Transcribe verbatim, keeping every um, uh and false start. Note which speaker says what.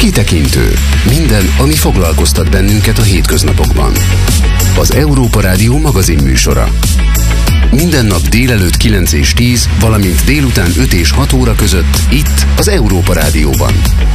Speaker 1: Kitekintő. Minden, ami foglalkoztat bennünket a hétköznapokban. Az Európa Rádió magazin műsora. Minden nap délelőtt kilenc és tíz, valamint délután öt és hat óra között itt az Európa Rádióban.